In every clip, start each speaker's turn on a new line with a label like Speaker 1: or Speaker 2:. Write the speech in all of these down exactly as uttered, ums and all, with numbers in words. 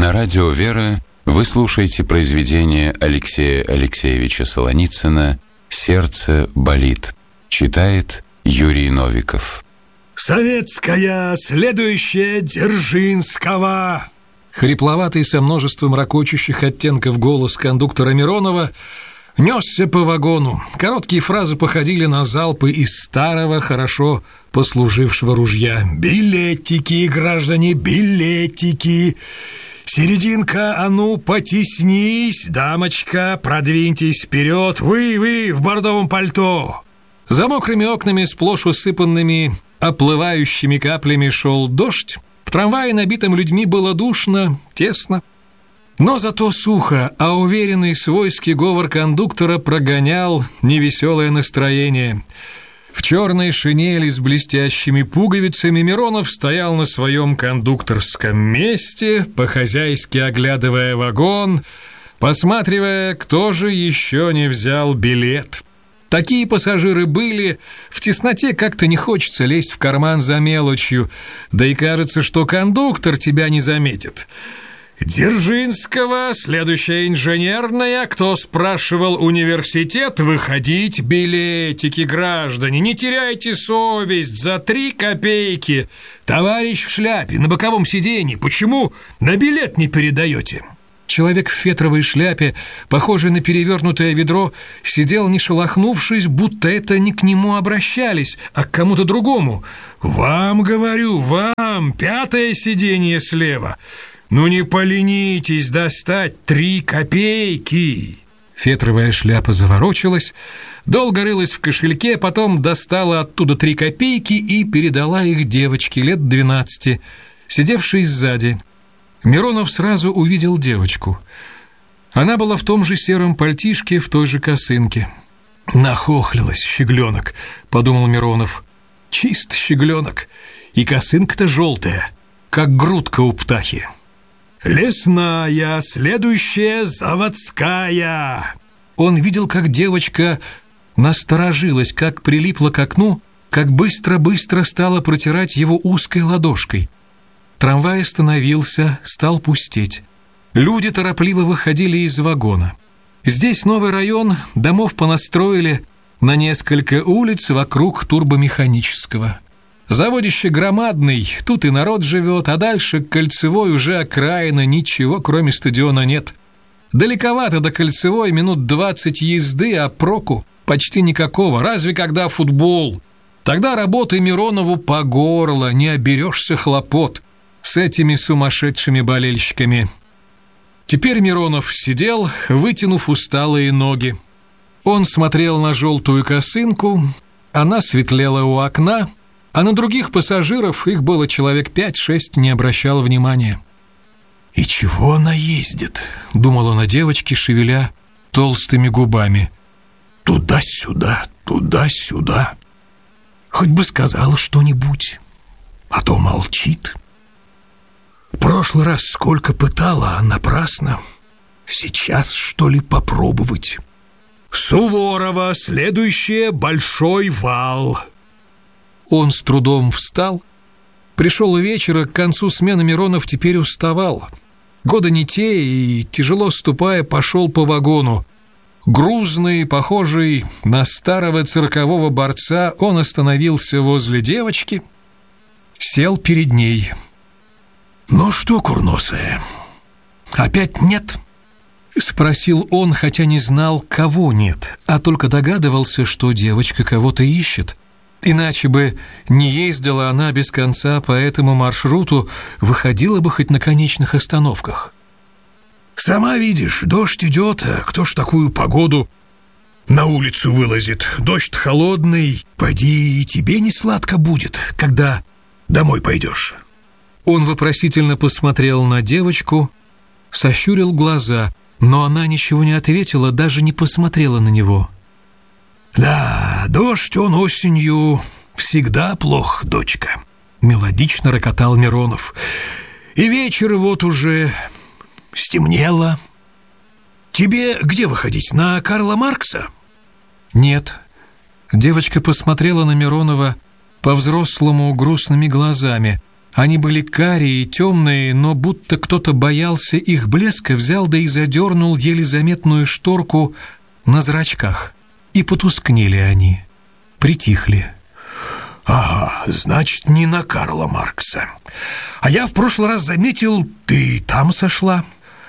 Speaker 1: На радио «Вера» вы слушаете произведение Алексея Алексеевича Солоницына «Сердце болит». Читает Юрий Новиков.
Speaker 2: «Советская, следующая Дзержинского».
Speaker 3: Хрипловатый со множеством ракочущих оттенков голос кондуктора Миронова несся по вагону. Короткие фразы походили на залпы из старого, хорошо послужившего ружья.
Speaker 2: «Билетики, граждане, билетики! Серединка, а ну, потеснись, дамочка, продвиньтесь вперед, вы, вы, в бордовом пальто!»
Speaker 3: За мокрыми окнами, сплошь усыпанными оплывающими каплями, шел дождь. В трамвае, набитом людьми, было душно, тесно. Но зато сухо, а уверенный свойский говор кондуктора прогонял невеселое настроение. В черной шинели с блестящими пуговицами Миронов стоял на своем кондукторском месте, по-хозяйски оглядывая вагон, посматривая, кто же еще не взял билет. Такие пассажиры были, в тесноте как-то не хочется лезть в карман за мелочью, да и кажется, что кондуктор тебя не заметит. «Дзержинского, следующая инженерная, кто спрашивал университет, выходить, билетики, граждане, не теряйте совесть, за три копейки. Товарищ в шляпе, на боковом сиденье, почему на билет не передаете?» Человек в фетровой шляпе, похожий на перевернутое ведро, сидел, не шелохнувшись, будто это не к нему обращались, а к кому-то другому. «Вам, говорю, вам, пятое сиденье слева. Ну не поленитесь достать три копейки!» Фетровая шляпа заворочилась, долго рылась в кошельке, потом достала оттуда три копейки и передала их девочке лет двенадцати, сидевшей сзади. Миронов сразу увидел девочку. Она была в том же сером пальтишке, в той же косынке. «Нахохлилась, щегленок», — подумал Миронов. «Чист щегленок, и косынка-то желтая, как грудка у птахи». «Лесная, следующая заводская». Он видел, как девочка насторожилась, как прилипла к окну, как быстро-быстро стала протирать его узкой ладошкой. Трамвай остановился, стал пустеть. Люди торопливо выходили из вагона. Здесь новый район, домов понастроили на несколько улиц вокруг турбомеханического. Заводище громадный, тут и народ живет, а дальше к Кольцевой уже окраина, ничего кроме стадиона нет. Далековато до Кольцевой, минут двадцать езды, а проку почти никакого, разве когда футбол. Тогда работы Миронову по горло, не оберешься хлопот с этими сумасшедшими болельщиками. Теперь Миронов сидел, вытянув усталые ноги. Он смотрел на желтую косынку, она светлела у окна, а на других пассажиров, их было человек пять-шесть, не обращал внимания. «И чего она ездит?» — думал он о девочке, шевеля толстыми губами. «Туда-сюда, туда-сюда. Хоть бы сказала что-нибудь, а то молчит. Прошлый раз сколько пытала, а напрасно. Сейчас, что ли, попробовать?» «Суворова, следующее большой вал». Он с трудом встал. Пришел вечер, к концу смены Миронов теперь уставал. Годы не те, и, тяжело ступая, пошел по вагону. Грузный, похожий на старого циркового борца, он остановился возле девочки, сел перед ней. «Ну что, курносая, опять нет?» — спросил он, хотя не знал, кого нет, а только догадывался, что девочка кого-то ищет. Иначе бы не ездила она без конца по этому маршруту, выходила бы хоть на конечных остановках. «Сама видишь, дождь идет, а кто ж такую погоду на улицу вылазит? Дождь холодный, поди, и тебе не сладко будет, когда домой пойдешь». Он вопросительно посмотрел на девочку, сощурил глаза, но она ничего не ответила, даже не посмотрела на него. «Да, дождь он осенью всегда плох, дочка», — мелодично рокотал Миронов. «И вечер вот уже стемнело. Тебе где выходить, на Карла Маркса?» «Нет». Девочка посмотрела на Миронова по-взрослому грустными глазами. Они были карие и темные, но будто кто-то боялся их блеска, взял да и задернул еле заметную шторку на зрачках. И потускнели они, притихли.
Speaker 2: Ага, значит, не на Карла Маркса. А я в прошлый раз заметил, ты там сошла.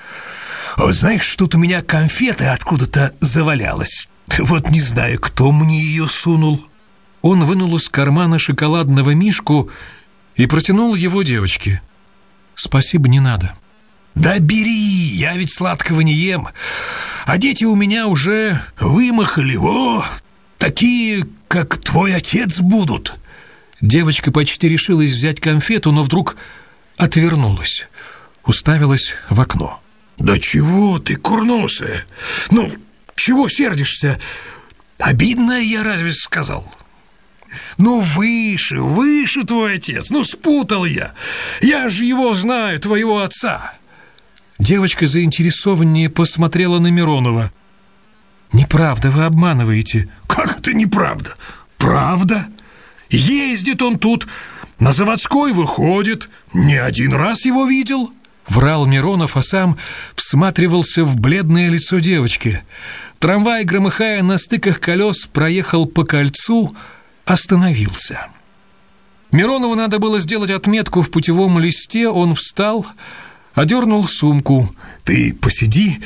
Speaker 2: Знаешь, тут у меня конфета откуда-то завалялась. Вот не знаю, кто мне ее сунул.
Speaker 3: Он вынул из кармана шоколадного мишку и протянул его девочке. Спасибо, не надо.
Speaker 2: Да бери, я ведь сладкого не ем. А дети у меня уже вымахали, о, такие, как твой отец будут.
Speaker 3: Девочка почти решилась взять конфету, но вдруг отвернулась, уставилась в окно.
Speaker 2: Да чего ты, курносая? Ну, чего сердишься? Обидно я разве сказал? Ну, выше, выше твой отец. Ну, спутал я. Я же его знаю, твоего отца.
Speaker 3: Девочка заинтересованнее посмотрела на Миронова. Неправда, вы обманываете.
Speaker 2: Как это неправда? Правда? Ездит он тут, на заводской выходит. Не один раз его видел.
Speaker 3: Врал Миронов, а сам всматривался в бледное лицо девочки. Трамвай, громыхая на стыках колес, проехал по кольцу, остановился. Миронову надо было сделать отметку в путевом листе. Он встал, одернул сумку.
Speaker 2: Ты посиди,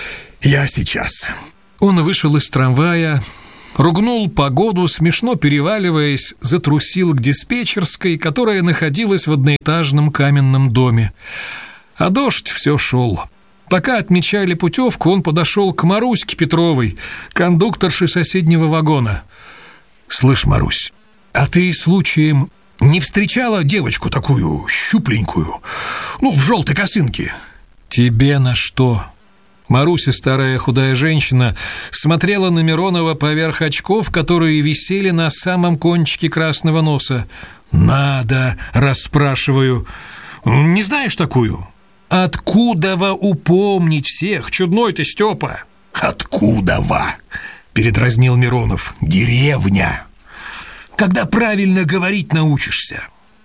Speaker 2: я сейчас.
Speaker 3: Он вышел из трамвая, ругнул погоду, смешно переваливаясь, затрусил к диспетчерской, которая находилась в одноэтажном каменном доме. А дождь все шел. Пока отмечали путевку, он подошел к Маруське Петровой, кондукторше соседнего вагона.
Speaker 2: Слышь, Марусь, а ты случаем не встречала девочку такую щупленькую, ну, в желтой косынке?
Speaker 3: Тебе на что? Маруся, старая худая женщина, смотрела на Миронова поверх очков, которые висели на самом кончике красного носа.
Speaker 2: Надо, расспрашиваю. Не знаешь такую?
Speaker 3: Откуда-во упомнить всех? Чудной ты, Степа.
Speaker 2: Откуда-во? Передразнил Миронов. Деревня. Когда правильно говорить научишься.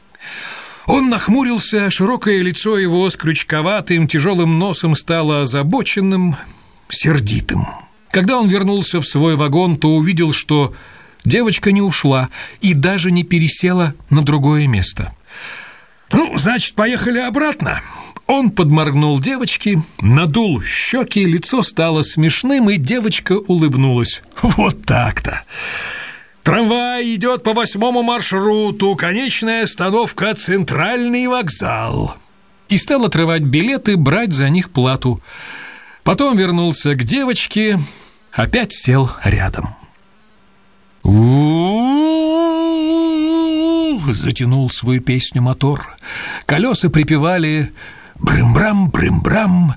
Speaker 2: Он нахмурился, широкое лицо его с крючковатым, тяжелым носом стало озабоченным, сердитым.
Speaker 3: Когда он вернулся в свой вагон, то увидел, что девочка не ушла и даже не пересела на другое место.
Speaker 2: «Ну, значит, поехали обратно».
Speaker 3: Он подморгнул девочке, надул щеки, лицо стало смешным, и девочка улыбнулась.
Speaker 2: «Вот так-то! Трамвай идет по восьмому маршруту, конечная остановка — Центральный вокзал».
Speaker 3: И стал отрывать билеты, брать за них плату. Потом вернулся к девочке, опять сел рядом. «У-у-у-у-у-у», затянул свою песню мотор. Колеса припевали «брым-брам, брым-брам,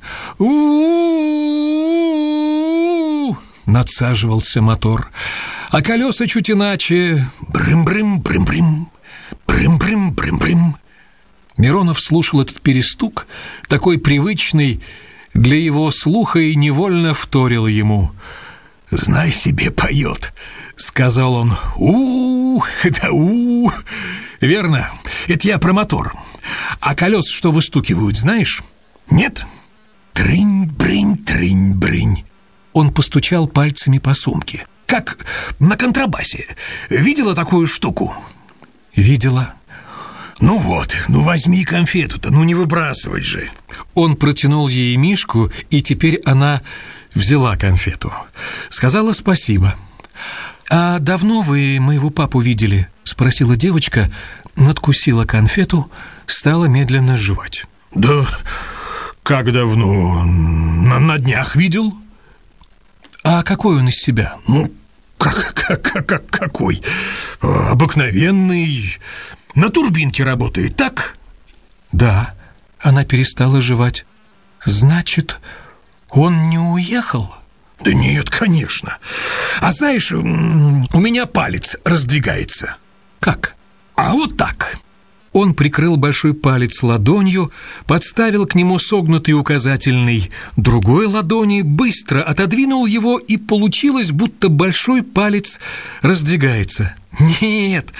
Speaker 3: у-у-у-у-у». Надсаживался мотор, а колеса чуть иначе «брым-брым, брым-брым, брым-брым, брым-брым». Миронов слушал этот перестук, такой привычный для его слуха, и невольно вторил ему.
Speaker 2: «Знай себе, поет», — сказал он. у да у Верно, это я про мотор. А колеса что выстукивают, знаешь? Нет? Трынь-брынь, трынь-брынь. Он постучал пальцами по сумке. Как на контрабасе. Видела такую штуку?
Speaker 3: Видела.
Speaker 2: Ну вот, ну возьми конфету-то, ну не выбрасывать же.
Speaker 3: Он протянул ей мишку, и теперь она взяла конфету. Сказала спасибо. «А давно вы моего папу видели?» — спросила девочка, надкусила конфету, стала медленно жевать.
Speaker 2: «Да как давно? На, на днях видел».
Speaker 3: «А какой он из себя?»
Speaker 2: «Ну, как, как, как, какой? Обыкновенный. На турбинке работает, так?»
Speaker 3: «Да». Она перестала жевать. «Значит, он не уехал?»
Speaker 2: «Да нет, конечно. А знаешь, у меня палец раздвигается».
Speaker 3: «Как?»
Speaker 2: «А вот так».
Speaker 3: Он прикрыл большой палец ладонью, подставил к нему согнутый указательный другой ладони, быстро отодвинул его, и получилось, будто большой палец раздвигается. «Нет,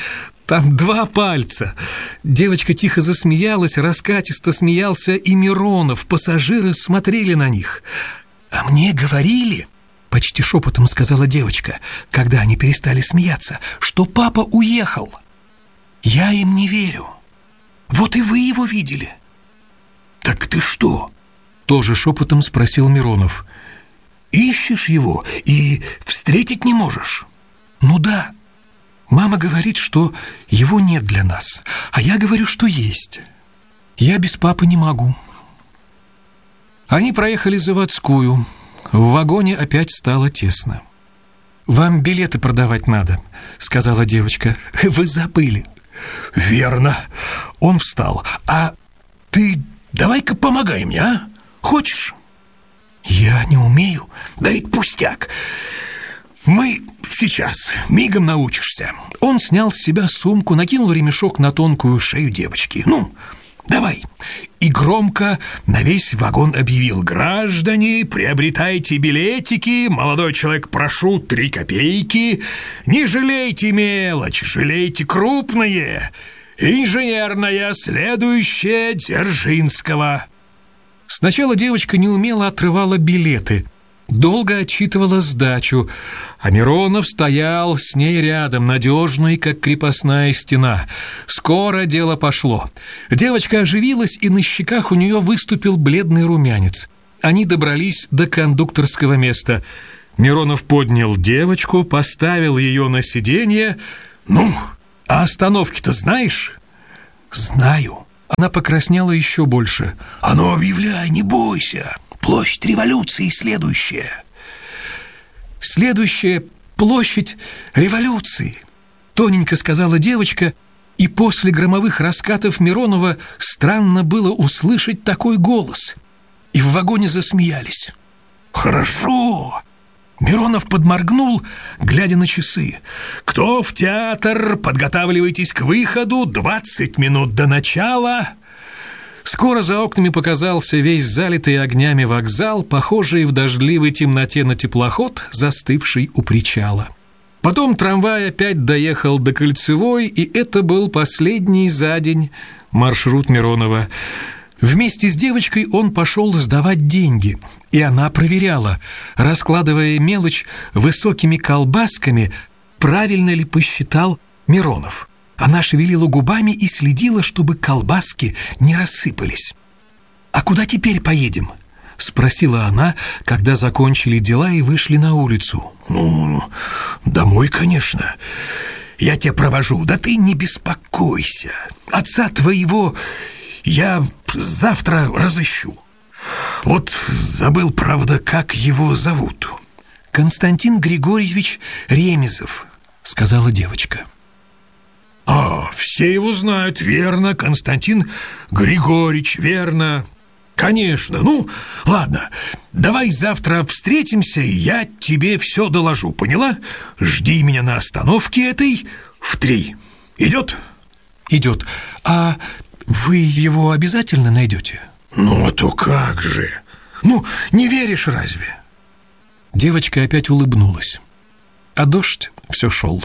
Speaker 3: там два пальца. Девочка тихо засмеялась, раскатисто смеялся и Миронов. Пассажиры смотрели на них. «А мне говорили, — почти шепотом сказала девочка, когда они перестали смеяться, — что папа уехал. Я им не верю. Вот и вы его видели». «Так ты что?» — тоже шепотом спросил Миронов. «Ищешь его и встретить не можешь?» «Ну да. Мама говорит, что его нет для нас, а я говорю, что есть. Я без папы не могу». Они проехали Заводскую. В вагоне опять стало тесно. «Вам билеты продавать надо», — сказала девочка. «Вы забыли». «Верно». Он встал. «А ты давай-ка помогай мне, а? Хочешь?» «Я не умею». «Да это пустяк. Мы сейчас, мигом научишься». Он снял с себя сумку, накинул ремешок на тонкую шею девочки. «Ну, давай». И громко на весь вагон объявил: «Граждане, приобретайте билетики. Молодой человек, прошу, три копейки. Не жалейте мелочь, жалейте крупные. Инженерная, следующая, Дзержинского». Сначала девочка неумело отрывала билеты, долго отчитывала сдачу, а Миронов стоял с ней рядом, надежный, как крепостная стена. Скоро дело пошло. Девочка оживилась, и на щеках у нее выступил бледный румянец. Они добрались до кондукторского места. Миронов поднял девочку, поставил ее на сиденье. «Ну, а остановки-то знаешь?» «Знаю». Она покраснела еще больше. «А ну, объявляй, не бойся. Площадь Революции следующая». «Следующая площадь Революции», — тоненько сказала девочка, и после громовых раскатов Миронова странно было услышать такой голос. И в вагоне засмеялись. «Хорошо». Миронов подморгнул, глядя на часы. «Кто в театр? Подготавливайтесь к выходу. Двадцать минут до начала». Скоро за окнами показался весь залитый огнями вокзал, похожий в дождливой темноте на теплоход, застывший у причала. Потом трамвай опять доехал до Кольцевой, и это был последний за день маршрут Миронова. Вместе с девочкой он пошел сдавать деньги, и она проверяла, раскладывая мелочь высокими колбасками, правильно ли посчитал Миронов. Она шевелила губами и следила, чтобы колбаски не рассыпались. «А куда теперь поедем?» — спросила она, когда закончили дела и вышли на улицу. «Ну, домой, конечно. Я тебя провожу. Да ты не беспокойся. Отца твоего я завтра разыщу. Вот забыл, правда, как его зовут». «Константин Григорьевич Ремезов», — сказала девочка. «А, все его знают, верно, Константин Григорьевич, верно. Конечно, ну, ладно, давай завтра встретимся, и я тебе все доложу, поняла? Жди меня на остановке этой в три. Идет?» «Идет. А вы его обязательно найдете?» «Ну, а то как же. Ну, не веришь разве?» Девочка опять улыбнулась, а дождь все шел.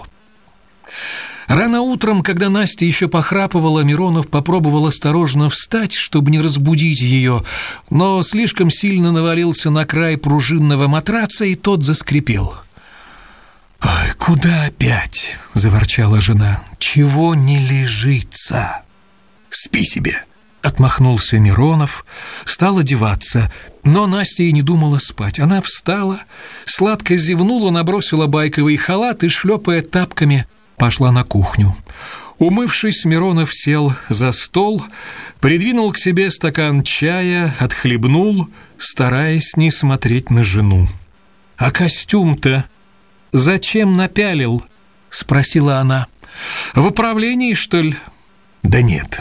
Speaker 3: Рано утром, когда Настя еще похрапывала, Миронов попробовал осторожно встать, чтобы не разбудить ее, но слишком сильно навалился на край пружинного матраца, и тот заскрипел. «Ой, куда опять?» — заворчала жена. «Чего не лежится?» «Спи себе!» — отмахнулся Миронов, стал одеваться, но Настя и не думала спать. Она встала, сладко зевнула, набросила байковый халат и, шлепая тапками, пошла на кухню. Умывшись, Миронов сел за стол, придвинул к себе стакан чая, отхлебнул, стараясь не смотреть на жену. «А костюм-то зачем напялил?» — спросила она. «В управлении, что ли?» «Да нет.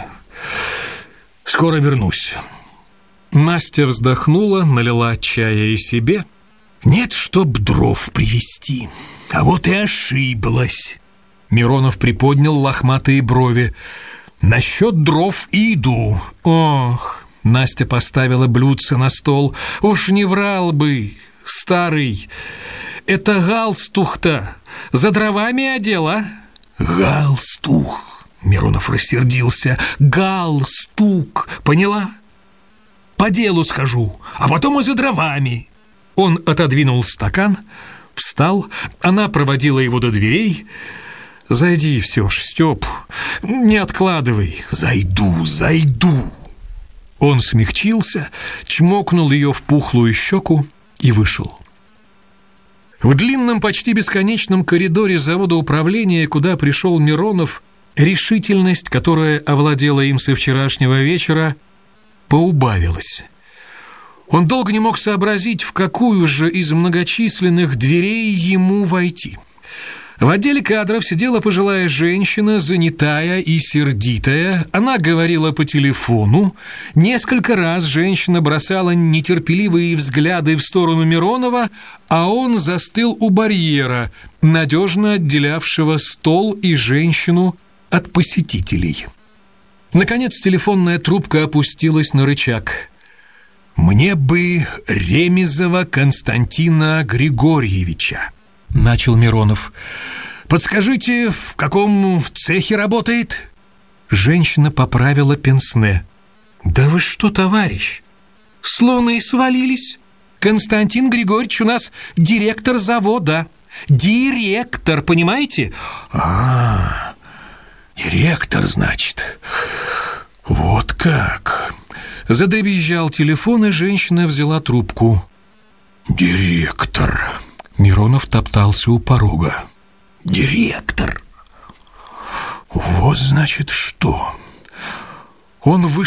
Speaker 3: Скоро вернусь». Настя вздохнула, налила чая и себе. «Нет, чтоб дров привезти. А вот и ошиблась». Миронов приподнял лохматые брови. «Насчет дров иду». «Ох!» — Настя поставила блюдце на стол. «Уж не врал бы, старый. Это галстух-то за дровами одела?»
Speaker 2: Галстук. Миронов рассердился. Галстук. Поняла? По делу схожу, а потом и за дровами. Он отодвинул стакан, встал. Она проводила его до дверей. «Зайди все ж, Степ, не откладывай». «Зайду, зайду». Он смягчился, чмокнул ее в пухлую щеку и вышел. В длинном, почти бесконечном коридоре завода управления, куда пришел Миронов, решительность, которая овладела им со вчерашнего вечера, поубавилась. Он долго не мог сообразить, в какую же из многочисленных дверей ему войти. В отделе кадров сидела пожилая женщина, занятая и сердитая. Она говорила по телефону. Несколько раз женщина бросала нетерпеливые взгляды в сторону Миронова, а он застыл у барьера, надежно отделявшего стол и женщину от посетителей. Наконец телефонная трубка опустилась на рычаг. «Мне бы Ремезова Константина Григорьевича», — начал Миронов. «Подскажите, в каком цехе работает?» Женщина поправила пенсне. «Да вы что, товарищ, с луны свалились? Константин Григорьевич у нас директор завода. Директор, понимаете?» «А, директор, значит. Вот как». Задребезжал телефон, и женщина взяла трубку. «Директор». Миронов топтался у порога. «Директор? Вот, значит, что?» Он вышел.